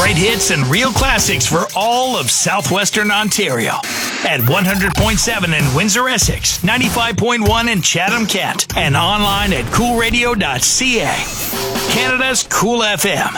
Great hits and real classics for all of southwestern Ontario. At 100.7 in Windsor, Essex, 95.1 in Chatham, Kent, and online at coolradio.ca. Canada's Cool FM.